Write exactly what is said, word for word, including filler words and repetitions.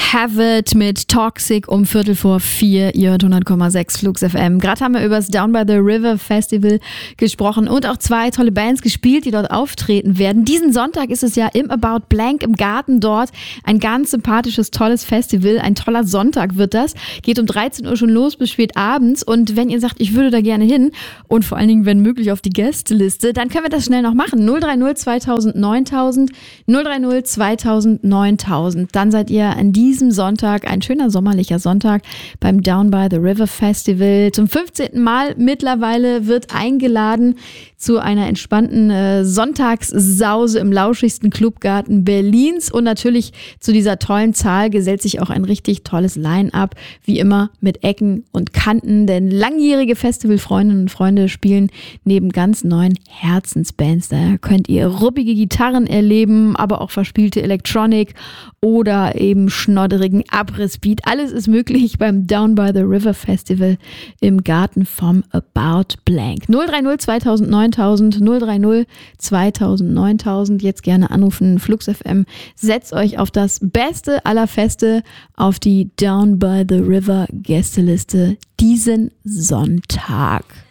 Have It mit Toxic um Viertel vor vier, ihr hört hundert Komma sechs Flux F M. Gerade haben wir über das Down by the River Festival gesprochen und auch zwei tolle Bands gespielt, die dort auftreten werden. Diesen Sonntag ist es ja im About Blank im Garten dort. Ein ganz sympathisches, tolles Festival. Ein toller Sonntag wird das. Geht um dreizehn Uhr schon los bis spät abends. Und wenn ihr sagt, ich würde da gerne hin und vor allen Dingen, wenn möglich, auf die Gästeliste, dann können wir das schnell noch machen. null drei null zweitausend neuntausend, null drei null zweitausend neuntausend. Dann seid ihr an diesem Sonntag, ein schöner sommerlicher Sonntag, beim Down by the River Festival. Zum fünfzehnten Mal mittlerweile wird eingeladen zu einer entspannten äh, Sonntagssause im lauschigsten Clubgarten Berlins. Und natürlich zu dieser tollen Zahl gesellt sich auch ein richtig tolles Line-Up, wie immer mit Ecken und Kanten. Denn langjährige Festivalfreundinnen und Freunde spielen neben ganz neuen Herzensbands. Da könnt ihr ruppige Gitarren erleben, aber auch verspielte Electronic oder eben schnodderigen Abrissbeat. Alles ist möglich beim Down by the River Festival im Garten vom About Blank. null drei null zweitausend neuntausend, null drei null zweitausend neuntausend. Jetzt gerne anrufen, Flux F M. Setzt euch auf das Beste aller Feste, auf die Down by the River Gästeliste diesen Sonntag.